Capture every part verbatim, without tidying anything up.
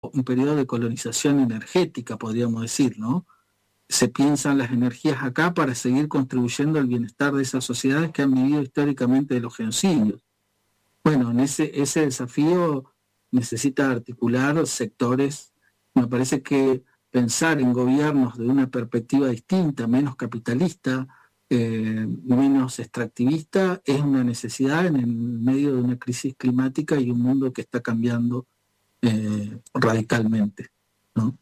un periodo de colonización energética, podríamos decir, ¿no? Se piensan las energías acá para seguir contribuyendo al bienestar de esas sociedades que han vivido históricamente de los genocidios. Bueno, en ese, ese desafío necesita articular sectores. Me parece que pensar en gobiernos de una perspectiva distinta, menos capitalista, eh, menos extractivista, es una necesidad en el medio de una crisis climática y un mundo que está cambiando eh, radicalmente, ¿no?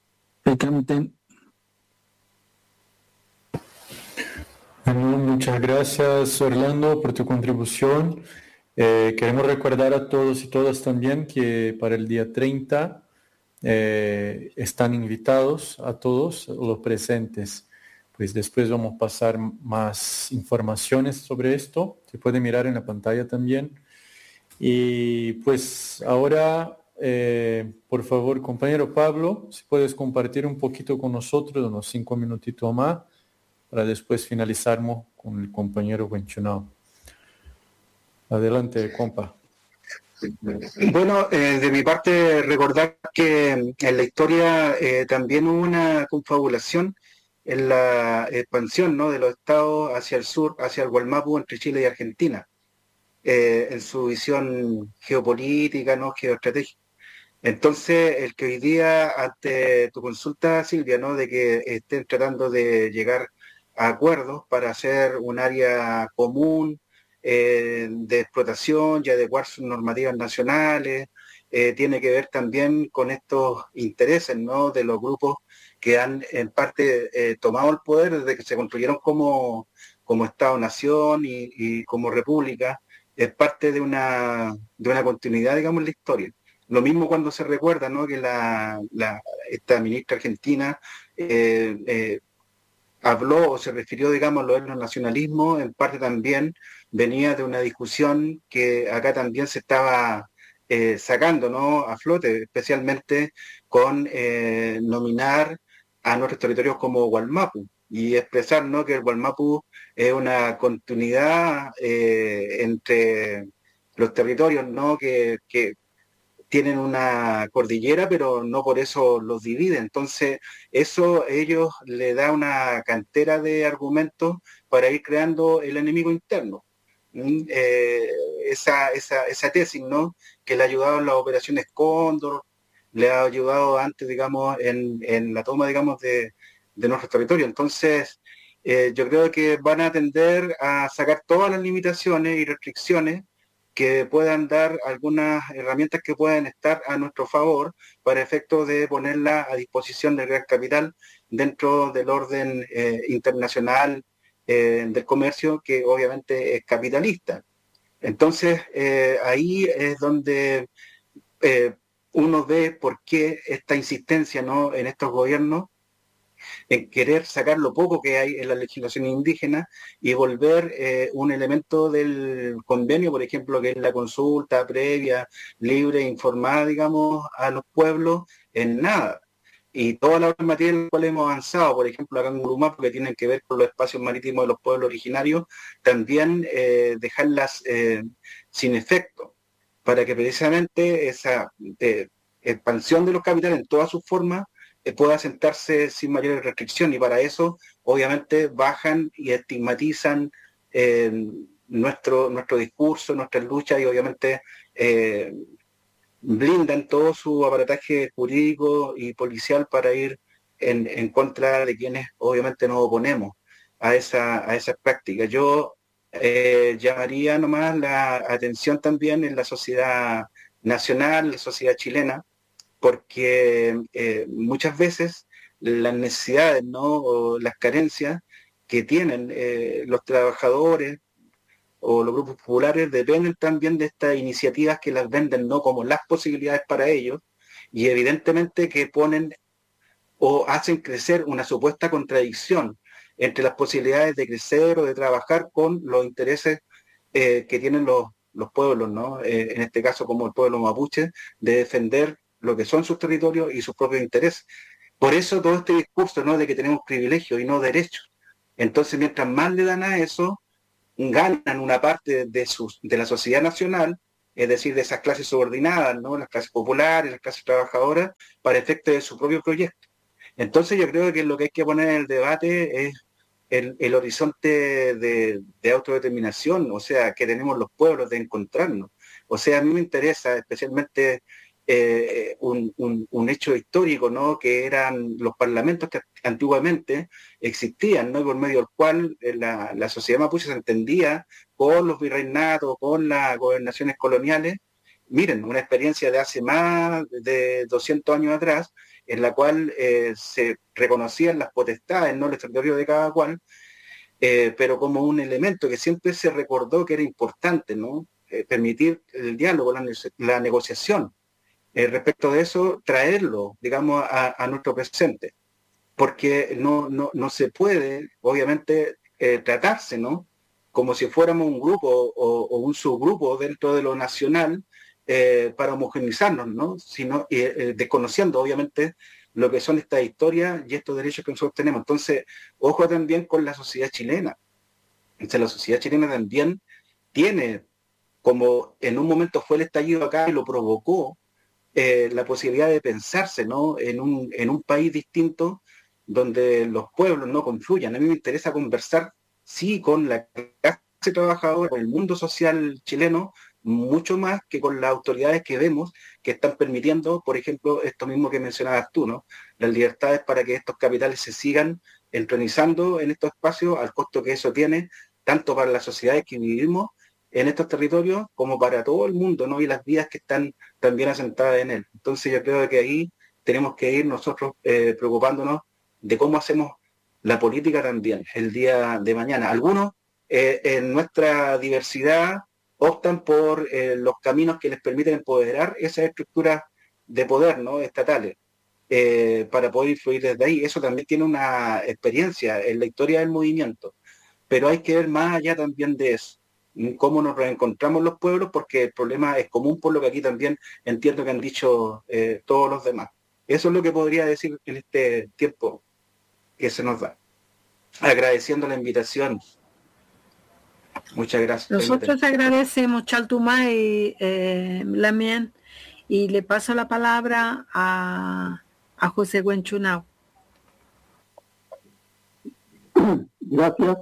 Bueno, muchas gracias, Orlando, por tu contribución. Eh, queremos recordar a todos y todas también que para el día treinta eh, están invitados a todos los presentes. Pues después vamos a pasar más informaciones sobre esto. Se puede mirar en la pantalla también. Y pues ahora, eh, por favor, compañero Pablo, si puedes compartir un poquito con nosotros, unos cinco minutitos más, para después finalizarnos con el compañero Benchunao. Adelante, compa. Bueno, eh, de mi parte recordar que en la historia eh, también hubo una confabulación en la expansión, ¿no?, de los estados hacia el sur, hacia el Gualmapu, entre Chile y Argentina, eh, en su visión geopolítica, ¿no?, geoestratégica. Entonces, el que hoy día, ante tu consulta, Silvia, ¿no?, de que estén tratando de llegar a acuerdos para hacer un área común eh, de explotación y adecuar sus normativas nacionales, eh, tiene que ver también con estos intereses, ¿no?, de los grupos que han en parte eh, tomado el poder desde que se construyeron como, como Estado-Nación y, y como República. Es parte de una, de una continuidad, digamos, en la historia. Lo mismo cuando se recuerda, ¿no?, que la, la, esta ministra argentina eh, eh, habló o se refirió, digamos, a lo del nacionalismo, en parte también venía de una discusión que acá también se estaba eh, sacando, ¿no?, a flote, especialmente con eh, nominar a nuestros territorios como Gualmapu y expresar, ¿no?, que el Gualmapu es una continuidad eh, entre los territorios, ¿no?, que, que tienen una cordillera, pero no por eso los divide. Entonces, eso ellos le da una cantera de argumentos para ir creando el enemigo interno. ¿Mm? Eh, esa, esa, esa tesis, ¿no?, que le ha ayudado en las operaciones Cóndor, le ha ayudado antes, digamos, en, en la toma, digamos, de, de nuestro territorio. Entonces, eh, yo creo que van a tender a sacar todas las limitaciones y restricciones que puedan dar algunas herramientas que puedan estar a nuestro favor para efecto de ponerla a disposición del gran capital dentro del orden eh, internacional eh, del comercio, que obviamente es capitalista. Entonces, eh, ahí es donde eh, uno ve por qué esta insistencia, ¿no?, en estos gobiernos en querer sacar lo poco que hay en la legislación indígena y volver eh, un elemento del convenio, por ejemplo, que es la consulta previa, libre, informada, digamos, a los pueblos, en nada. Y todas las materias en las cuales hemos avanzado, por ejemplo, acá en Gurumá, que tienen que ver con los espacios marítimos de los pueblos originarios, también eh, dejarlas eh, sin efecto, para que precisamente esa eh, expansión de los capitales en todas sus formas eh, pueda sentarse sin mayores restricciones, y para eso obviamente bajan y estigmatizan eh, nuestro, nuestro discurso, nuestras luchas, y obviamente eh, blindan todo su aparataje jurídico y policial para ir en, en contra de quienes obviamente nos oponemos a esa, a esas prácticas. Yo eh, llamaría nomás la atención también en la sociedad nacional, la sociedad chilena, porque eh, muchas veces las necesidades, ¿no?, o las carencias que tienen eh, los trabajadores o los grupos populares dependen también de estas iniciativas que las venden, ¿no?, como las posibilidades para ellos, y evidentemente que ponen o hacen crecer una supuesta contradicción entre las posibilidades de crecer o de trabajar con los intereses eh, que tienen los, los pueblos, ¿no?, eh, en este caso como el pueblo mapuche, de defender lo que son sus territorios y sus propios intereses. Por eso todo este discurso, ¿no?, de que tenemos privilegios y no derechos. Entonces, mientras más le dan a eso, ganan una parte de, sus, de la sociedad nacional es decir, de esas clases subordinadas, ¿no? Las clases populares, las clases trabajadoras, para efecto de su propio proyecto. Entonces yo creo que lo que hay que poner en el debate es el, el horizonte de, de autodeterminación, o sea, que tenemos los pueblos de encontrarnos. O sea, a mí me interesa especialmente eh, un, un, un hecho histórico, ¿no? Que eran los parlamentos que antiguamente existían, ¿no? Y por medio del cual la, la sociedad mapuche se entendía con los virreinatos, con las gobernaciones coloniales. Miren, una experiencia de hace más de doscientos años atrás, en la cual eh, se reconocían las potestades, ¿no? El territorio de cada cual, eh, pero como un elemento que siempre se recordó que era importante, ¿no? Eh, permitir el diálogo, la, la negociación. Eh, respecto de eso, traerlo, digamos, a, a nuestro presente, porque no, no, no se puede, obviamente, eh, tratarse, ¿no? Como si fuéramos un grupo o, o un subgrupo dentro de lo nacional, eh, para homogeneizarnos, ¿no? Sino, eh, desconociendo, obviamente, lo que son estas historias y estos derechos que nosotros tenemos. Entonces, ojo también con la sociedad chilena. Entonces, la sociedad chilena también tiene, como en un momento fue el estallido acá y lo provocó, eh, la posibilidad de pensarse, ¿no? En un, en un país distinto donde los pueblos no confluyan. A mí me interesa conversar, sí, con la clase trabajadora, con el mundo social chileno, mucho más que con las autoridades que vemos que están permitiendo, por ejemplo, esto mismo que mencionabas tú, ¿no? Las libertades para que estos capitales se sigan entronizando en estos espacios al costo que eso tiene, tanto para las sociedades que vivimos en estos territorios como para todo el mundo, ¿no? Y las vidas que están también asentadas en él. Entonces yo creo que ahí tenemos que ir nosotros eh, preocupándonos de cómo hacemos la política también el día de mañana. Algunos eh, en nuestra diversidad optan por eh, los caminos que les permiten empoderar esas estructuras de poder, ¿no? Estatales, eh, para poder influir desde ahí. Eso también tiene una experiencia en la historia del movimiento, pero hay que ver más allá también de eso, cómo nos reencontramos los pueblos, porque el problema es común, por lo que aquí también entiendo que han dicho eh, todos los demás. Eso es lo que podría decir en este tiempo que se nos da. Agradeciendo la invitación. Muchas gracias. Nosotros agradecemos, Chaltumay, eh, Lamien, y le paso la palabra a, a José Güenchunao. Gracias.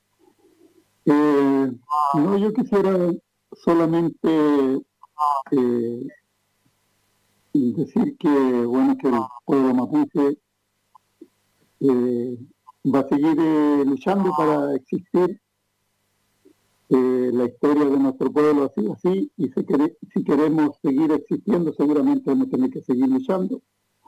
Eh, no, yo quisiera solamente eh, decir que, bueno, que el pueblo mapuche eh, va a seguir eh, luchando para existir. Eh, la historia de nuestro pueblo ha sido así, y si, quere, si queremos seguir existiendo, seguramente vamos a tener que seguir luchando.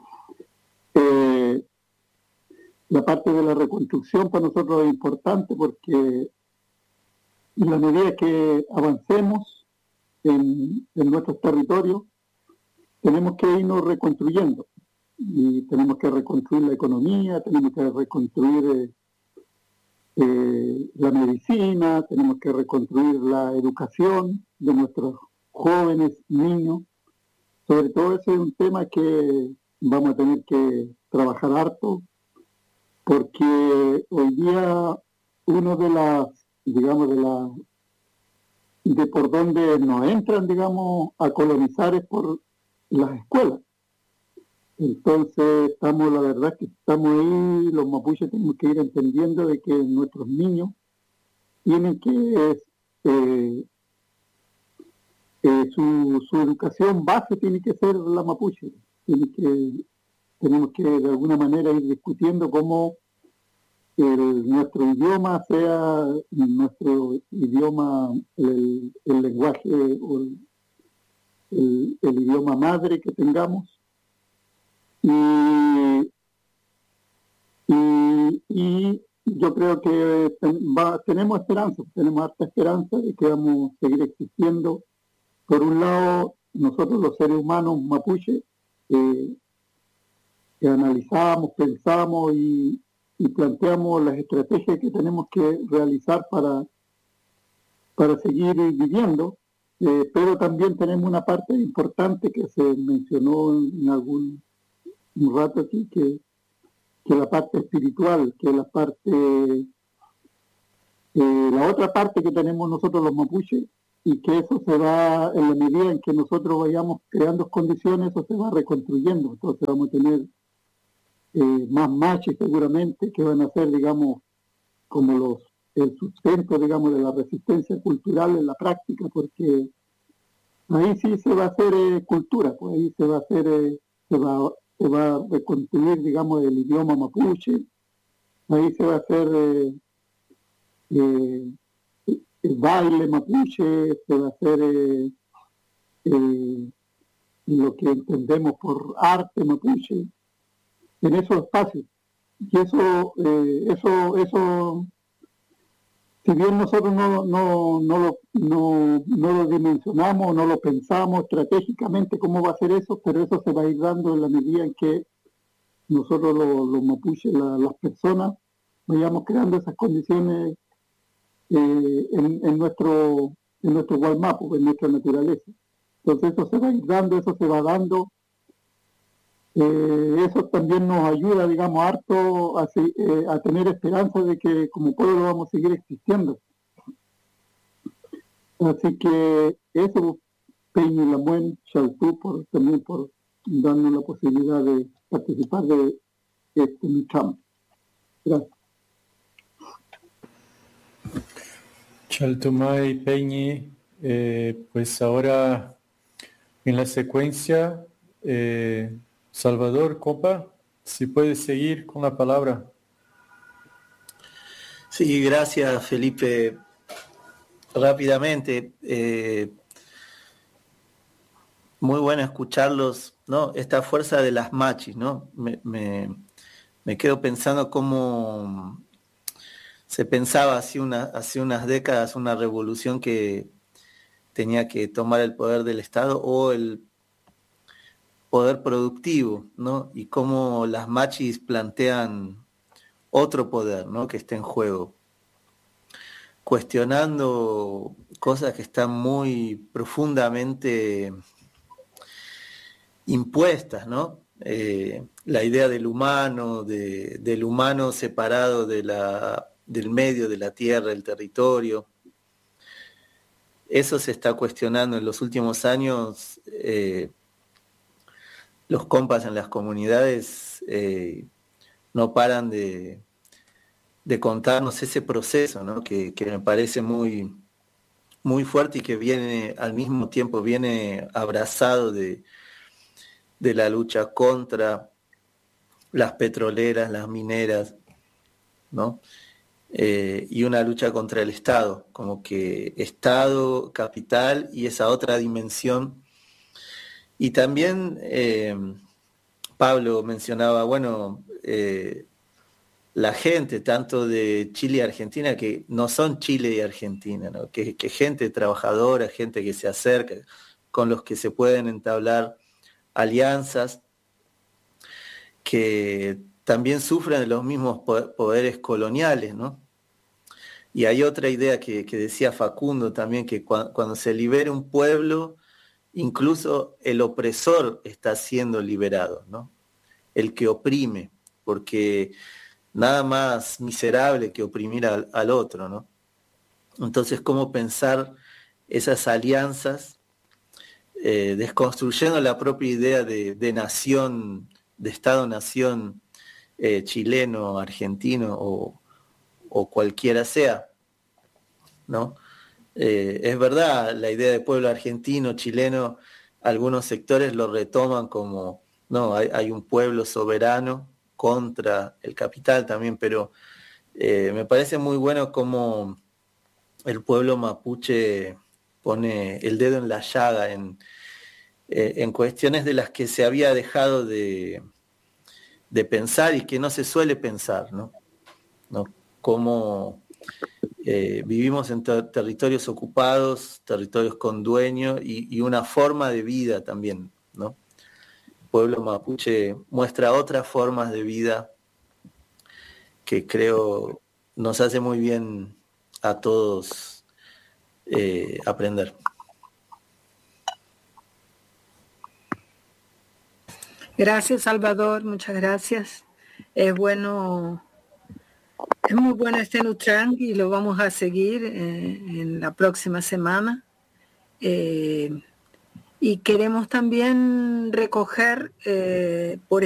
Eh, la parte de la reconstrucción para nosotros es importante, porque en la medida que avancemos en, en nuestros territorios, tenemos que irnos reconstruyendo, y tenemos que reconstruir la economía, tenemos que reconstruir eh, eh, la medicina, tenemos que reconstruir la educación de nuestros jóvenes, niños. Sobre todo ese es un tema que vamos a tener que trabajar harto, porque hoy día uno de las, digamos, de la de por donde nos entran, digamos, a colonizar es por las escuelas. Entonces estamos, la verdad que estamos ahí, los mapuches tenemos que ir entendiendo de que nuestros niños tienen que, eh, eh, su, su educación base tiene que ser la mapuche. Tiene que, tenemos que de alguna manera ir discutiendo cómo el, nuestro idioma sea nuestro idioma, el, el lenguaje o el, el, el idioma madre que tengamos. Y, y, y yo creo que va, tenemos esperanza, tenemos harta esperanza de que vamos a seguir existiendo. Por un lado, nosotros los seres humanos mapuche, eh, que analizamos, pensamos y, y planteamos las estrategias que tenemos que realizar para, para seguir viviendo, eh, pero también tenemos una parte importante que se mencionó en algún un rato aquí, que, que la parte espiritual, que la parte, eh, la otra parte que tenemos nosotros los mapuches, y que eso se va, en la medida en que nosotros vayamos creando condiciones, eso se va reconstruyendo. Entonces vamos a tener eh, más machis seguramente, que van a ser, digamos, como los el sustento, digamos, de la resistencia cultural en la práctica, porque ahí sí se va a hacer eh, cultura, pues ahí se va a hacer, eh, se va, se va a reconstruir, digamos, el idioma mapuche, ahí se va a hacer eh, eh, el baile mapuche, se va a hacer eh, eh, lo que entendemos por arte mapuche, en esos espacios. Y eso, eh, eso, eso, si bien nosotros no, no, no, lo, no, no lo dimensionamos, no lo pensamos estratégicamente cómo va a ser eso, pero eso se va a ir dando en la medida en que nosotros los, los mapuches, la, las personas, vayamos creando esas condiciones eh, en, en nuestro en nuestro Gualmapu, en nuestra naturaleza. Entonces eso se va a ir dando, eso se va dando. Eh, eso también nos ayuda, digamos, harto a, eh, a tener esperanza de que como pueblo vamos a seguir existiendo. Así que eso, Peña y Lamuen, Chaltú, por, también por darnos la posibilidad de participar de este Micham. Gracias. Chaltumay, Peñi, eh, pues ahora en la secuencia, eh, Salvador, compa, si puedes seguir con la palabra. Sí, gracias, Felipe. Rápidamente, eh, muy bueno escucharlos, ¿no? Esta fuerza de las machis, ¿no? Me, me, me quedo pensando cómo se pensaba hace, una, hace unas décadas una revolución que tenía que tomar el poder del Estado o el poder productivo, ¿no? Y cómo las machis plantean otro poder, ¿no? Que está en juego, cuestionando cosas que están muy profundamente impuestas, ¿no? Eh, la idea del humano, de, del humano separado de la, del medio, de la tierra, del territorio. Eso se está cuestionando en los últimos años. Eh, los compas en las comunidades eh, no paran de, de contarnos ese proceso, ¿no? que, que me parece muy, muy fuerte y que viene al mismo tiempo viene abrazado de, de la lucha contra las petroleras, las mineras, ¿no? Eh, y una lucha contra el Estado, como que Estado, capital y esa otra dimensión. Y también eh, Pablo mencionaba, bueno, eh, la gente, tanto de Chile y Argentina, que no son Chile y Argentina, ¿no? que, que gente trabajadora, gente que se acerca, con los que se pueden entablar alianzas, que también sufren de los mismos poderes coloniales, ¿no? Y hay otra idea que, que decía Facundo también, que cu- cuando se libere un pueblo, incluso el opresor está siendo liberado, ¿no? El que oprime, porque nada más miserable que oprimir al, al otro, ¿no? Entonces, ¿cómo pensar esas alianzas, eh, desconstruyendo la propia idea de, de nación, de Estado-nación eh, chileno, argentino o, o cualquiera sea, ¿no? Eh, es verdad, la idea de pueblo argentino, chileno, algunos sectores lo retoman como, no, hay, hay un pueblo soberano contra el capital también, pero eh, me parece muy bueno cómo el pueblo mapuche pone el dedo en la llaga en, eh, en cuestiones de las que se había dejado de, de pensar y que no se suele pensar, ¿no? ¿No? Cómo Eh, vivimos en ter- territorios ocupados, territorios con dueño y, y una forma de vida también, ¿no? El pueblo mapuche muestra otras formas de vida que creo nos hace muy bien a todos eh, aprender. Gracias, Salvador, muchas gracias. Es bueno, es muy bueno este Nutrang y lo vamos a seguir eh, en la próxima semana. Eh, y queremos también recoger, eh, por